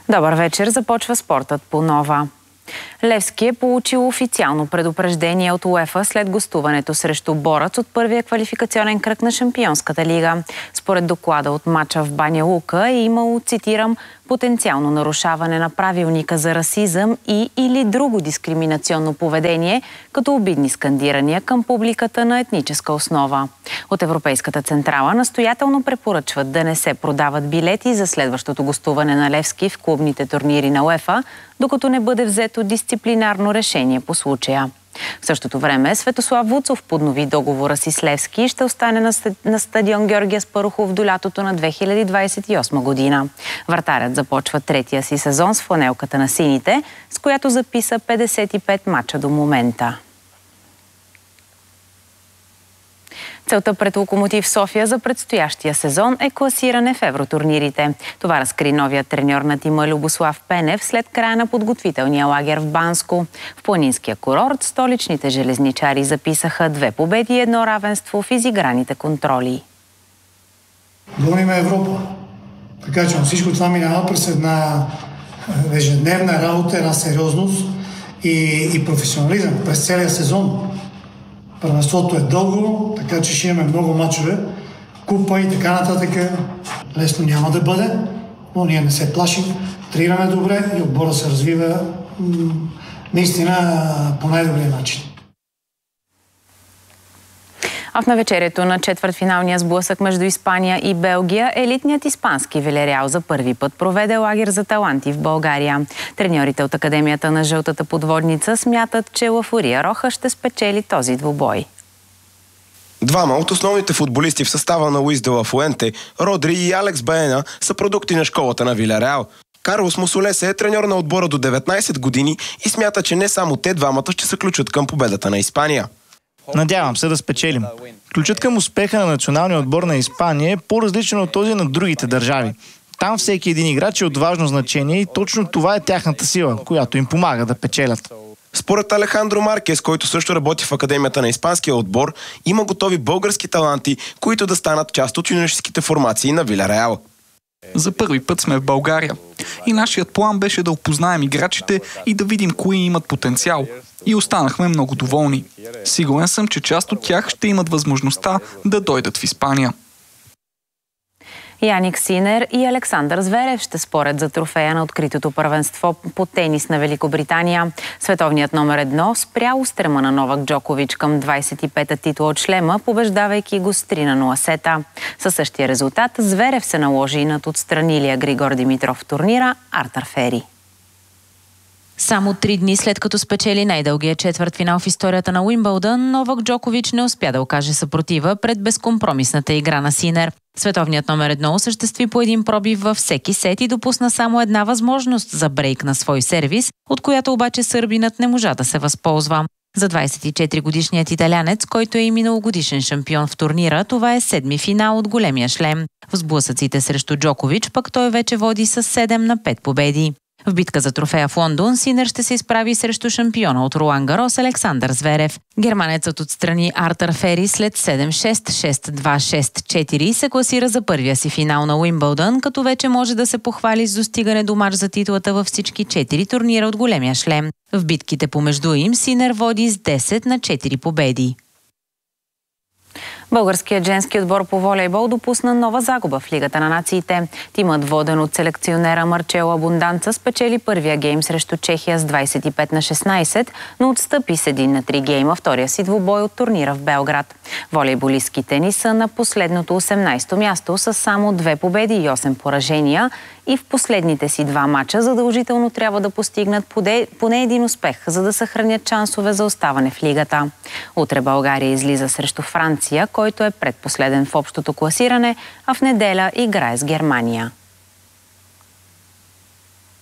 Добър вечер, започва спортът по Нова. Левски е получил официално предупреждение от УЕФА след гостуването срещу Борец от първия квалификационен кръг на Шампионската лига. Според доклада от мача в Баня Лука е имало, цитирам, потенциално нарушаване на правилника за расизъм и или друго дискриминационно поведение, като обидни скандирания към публиката на етническа основа. От Европейската централа настоятелно препоръчват да не се продават билети за следващото гостуване на Левски в клубните турнири на УЕФА, докато не бъде взето дисциплинарно решение по случая. В същото време Светослав Вуцов поднови договора си с Левски и ще остане на стадион Георги Аспарухов до лятото на 2028 година. Вратарят започва третия си сезон с фланелката на сините, с която записа 55 мача до момента. Целта пред Локомотив София за предстоящия сезон е класиране в евротурнирите. Това разкри новият треньор на тима Любослав Пенев след края на подготвителния лагер в Банско. В планинския курорт столичните железничари записаха 2 победи и 1 равенство в изиграните контроли. Гоним Европа. Така че всичко това минава през една ежедневна работа, една сериозност и професионализъм през целия сезон. Първенството е дълго, така че ще имаме много мачове, купа и така нататък. Лесно няма да бъде, но ние не се плашим, тренираме добре и отбора се развива наистина по най-добрия начин. А в навечерието на четвъртфиналния сблъсък между Испания и Белгия, елитният испански Вилереал за първи път проведе лагер за таланти в България. Треньорите от Академията на жълтата подводница смятат, че La Furia Roja ще спечели този двубой. Двама от основните футболисти в състава на Луис де ла Фуенте, Родри и Алекс Баена, са продукти на школата на Вилереал. Карлос Мусолесе е треньор на отбора до 19 години и смята, че не само те двамата ще се ключат към победата на Испания. Надявам се да спечелим. Ключът към успеха на националния отбор на Испания е по-различен от този на другите държави. Там всеки един играч е от важно значение и точно това е тяхната сила, която им помага да печелят. Според Алехандро Маркес, който също работи в Академията на испанския отбор, има готови български таланти, които да станат част от юношеските формации на Вилереал. За първи път сме в България и нашият план беше да опознаем играчите и да видим кои имат потенциал. И останахме много доволни. Сигурен съм, че част от тях ще имат възможността да дойдат в Испания. Яник Синер и Александър Зверев ще спорят за трофея на откритото първенство по тенис на Великобритания. Световният номер 1 спря устрема на Новак Джокович към 25-та титла от шлема, побеждавайки го с 3-0 сета. Със същия резултат Зверев се наложи и над отстранилия Григор Димитров в турнира Артър Фери. Само 3 дни след като спечели най-дългия четвъртфинал в историята на Уимбълдън, Новак Джокович не успя да окаже съпротива пред безкомпромисната игра на Синер. Световният номер 1 осъществи по един пробив във всеки сет и допусна само една възможност за брейк на свой сервис, от която обаче сърбинът не можа да се възползва. За 24-годишният италянец, който е и миналогодишен шампион в турнира, това е 7-ми финал от големия шлем. В сблъсъците срещу Джокович пък той вече води с 7-5 победи. В битка за трофея в Лондон Синер ще се изправи срещу шампиона от Ролан Гарос Александър Зверев. Германецът отстрани Артър Фери след 7-6, 6-2, 6-4 се класира за първия си финал на Уимбълдън, като вече може да се похвали с достигане до мач за титлата във всички 4 турнира от големия шлем. В битките помежду им Синер води с 10-4 победи. Българският женски отбор по волейбол допусна нова загуба в Лигата на нациите. Тимът, воден от селекционера Марчело Абунданца, спечели първия гейм срещу Чехия с 25-16, но отстъпи с 1-3 гейма втория си двубой от турнира в Белград. Волейболистките ни са на последното 18-то място с само 2 победи и 8 поражения и в последните си 2 мача задължително трябва да постигнат поне един успех, за да съхранят шансове за оставане в лигата. Утре България излиза срещу Франция, който е предпоследен в общото класиране, а в неделя играе с Германия.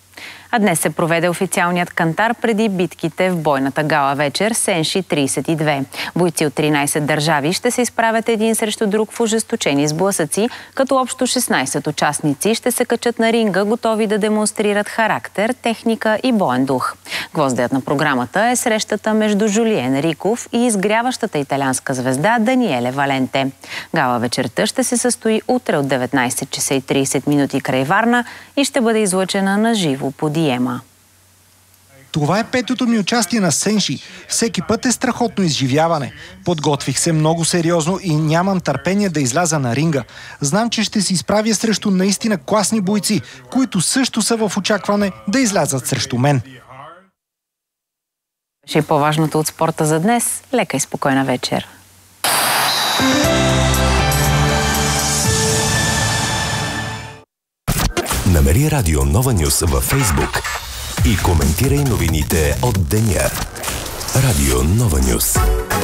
А днес се проведе официалният кантар преди битките в бойната гала вечер Сенши 32. Бойци от 13 държави ще се изправят един срещу друг в ожесточени сблъсъци, като общо 16 участници ще се качат на ринга, готови да демонстрират характер, техника и боен дух. Гвоздеят на програмата е срещата между Жулиен Риков и изгряващата италианска звезда Даниеле Валенте. Гала вечерта ще се състои утре от 19 часа и 30 минути край Варна и ще бъде излъчена на живо по Диема. Това е петото ми участие на Сенши. Всеки път е страхотно изживяване. Подготвих се много сериозно и нямам търпение да изляза на ринга. Знам, че ще се изправя срещу наистина класни бойци, които също са в очакване да излязат срещу мен. Ще е по-важното от спорта за днес. Лека и спокойна вечер. Намери Радио Нова Нюс във Фейсбук и коментирай новините от деня. Радио Нова Нюс.